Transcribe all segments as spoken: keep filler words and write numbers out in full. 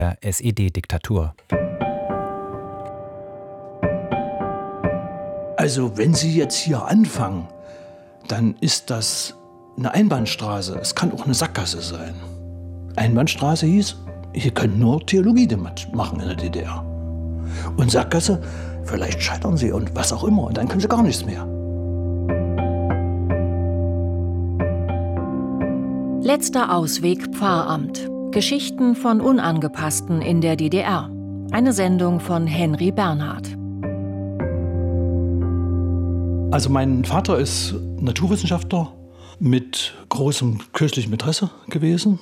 der S E D-Diktatur. Also wenn Sie jetzt hier anfangen, dann ist das eine Einbahnstraße. Es kann auch eine Sackgasse sein. Einbahnstraße hieß, hier können nur Theologie machen in der D D R. Und Sackgasse, vielleicht scheitern Sie und was auch immer. Und dann können Sie gar nichts mehr. Letzter Ausweg Pfarramt. Geschichten von Unangepassten in der D D R. Eine Sendung von Henry Bernhard. Also mein Vater ist Naturwissenschaftler mit großem kirchlichem Interesse gewesen.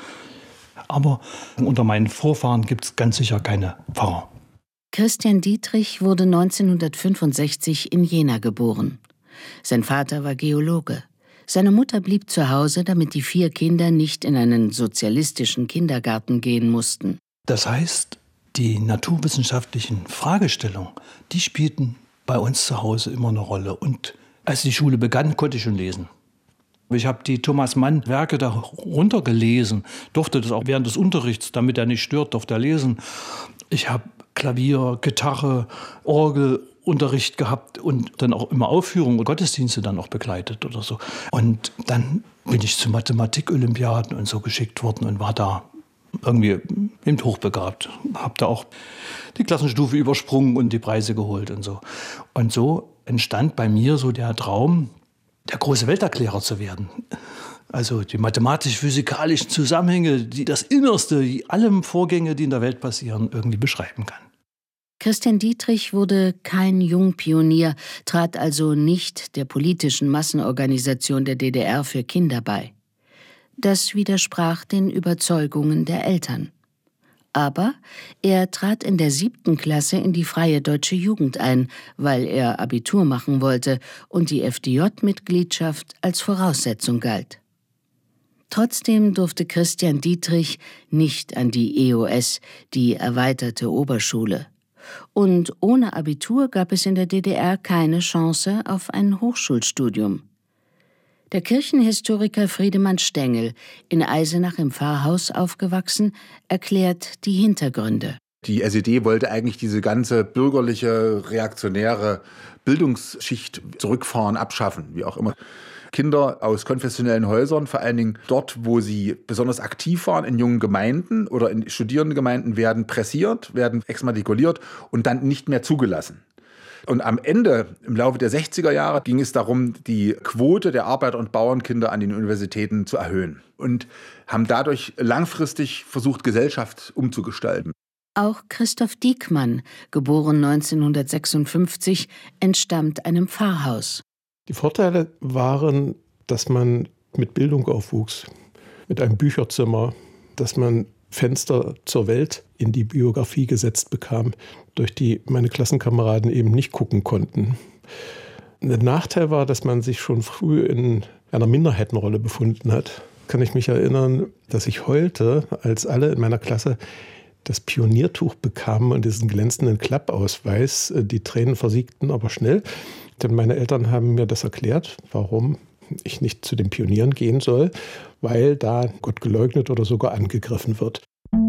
Aber unter meinen Vorfahren gibt es ganz sicher keine Pfarrer. Christian Dietrich wurde neunzehnhundertfünfundsechzig in Jena geboren. Sein Vater war Geologe. Seine Mutter blieb zu Hause, damit die vier Kinder nicht in einen sozialistischen Kindergarten gehen mussten. Das heißt, die naturwissenschaftlichen Fragestellungen, die spielten bei uns zu Hause immer eine Rolle. Und als die Schule begann, konnte ich schon lesen. Ich habe die Thomas Mann Werke da runtergelesen, durfte das auch während des Unterrichts, damit er nicht stört, durfte er lesen. Ich habe Klavier, Gitarre, Orgelunterricht gehabt und dann auch immer Aufführungen und Gottesdienste dann auch begleitet oder so. Und dann bin ich zu Mathematik-Olympiaden und so geschickt worden und war da irgendwie eben hochbegabt. Habe da auch die Klassenstufe übersprungen und die Preise geholt und so. Und so entstand bei mir so der Traum, der große Welterklärer zu werden. Also die mathematisch-physikalischen Zusammenhänge, die das Innerste, die alle Vorgänge, die in der Welt passieren, irgendwie beschreiben kann. Christian Dietrich wurde kein Jungpionier, trat also nicht der politischen Massenorganisation der D D R für Kinder bei. Das widersprach den Überzeugungen der Eltern. Aber er trat in der siebten Klasse in die Freie Deutsche Jugend ein, weil er Abitur machen wollte und die F D J-Mitgliedschaft als Voraussetzung galt. Trotzdem durfte Christian Dietrich nicht an die E O S, die erweiterte Oberschule. Und ohne Abitur gab es in der D D R keine Chance auf ein Hochschulstudium. Der Kirchenhistoriker Friedemann Stengel, in Eisenach im Pfarrhaus aufgewachsen, erklärt die Hintergründe. Die S E D wollte eigentlich diese ganze bürgerliche, reaktionäre Bildungsschicht zurückfahren, abschaffen, wie auch immer. Kinder aus konfessionellen Häusern, vor allen Dingen dort, wo sie besonders aktiv waren, in jungen Gemeinden oder in Studierendengemeinden, werden pressiert, werden exmatrikuliert und dann nicht mehr zugelassen. Und am Ende, im Laufe der sechziger Jahre, ging es darum, die Quote der Arbeiter- und Bauernkinder an den Universitäten zu erhöhen und haben dadurch langfristig versucht, Gesellschaft umzugestalten. Auch Christoph Diekmann, geboren neunzehnhundertsechsundfünfzig, entstammt einem Pfarrhaus. Die Vorteile waren, dass man mit Bildung aufwuchs, mit einem Bücherzimmer, dass man Fenster zur Welt in die Biografie gesetzt bekam, durch die meine Klassenkameraden eben nicht gucken konnten. Der Nachteil war, dass man sich schon früh in einer Minderheitenrolle befunden hat. Kann ich mich erinnern, dass ich heulte, als alle in meiner Klasse das Pioniertuch bekamen und diesen glänzenden Klappausweis. Die Tränen versiegten aber schnell, denn meine Eltern haben mir das erklärt, warum ich nicht zu den Pionieren gehen soll, weil da Gott geleugnet oder sogar angegriffen wird.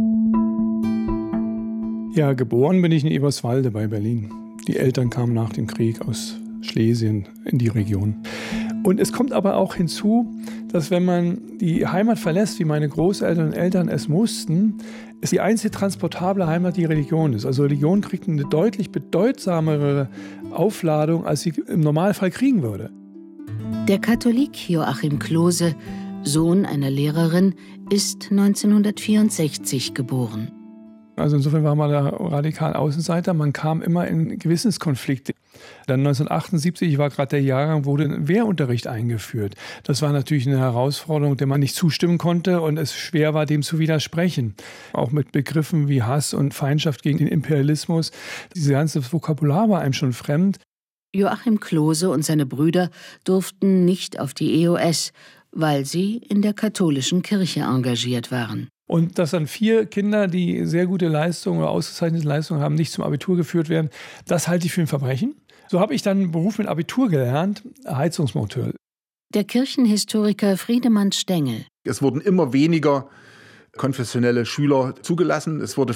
Ja, geboren bin ich in Eberswalde bei Berlin. Die Eltern kamen nach dem Krieg aus Schlesien in die Region. Und es kommt aber auch hinzu, dass wenn man die Heimat verlässt, wie meine Großeltern und Eltern es mussten, ist die einzige transportable Heimat die Religion ist. Also Religion kriegt eine deutlich bedeutsamere Aufladung, als sie im Normalfall kriegen würde. Der Katholik Joachim Klose, Sohn einer Lehrerin, ist neunzehnhundertvierundsechzig geboren. Also insofern war man da radikal Außenseiter. Man kam immer in Gewissenskonflikte. Dann neunzehnhundertachtundsiebzig war gerade der Jahrgang, wurde ein Wehrunterricht eingeführt. Das war natürlich eine Herausforderung, der man nicht zustimmen konnte und es schwer war, dem zu widersprechen. Auch mit Begriffen wie Hass und Feindschaft gegen den Imperialismus. Dieses ganze Vokabular war einem schon fremd. Joachim Klose und seine Brüder durften nicht auf die E O S, weil sie in der katholischen Kirche engagiert waren. Und dass dann vier Kinder, die sehr gute Leistungen oder ausgezeichnete Leistungen haben, nicht zum Abitur geführt werden, das halte ich für ein Verbrechen. So habe ich dann einen Beruf mit Abitur gelernt, Heizungsmonteur. Der Kirchenhistoriker Friedemann Stengel. Es wurden immer weniger konfessionelle Schüler zugelassen. Es wurde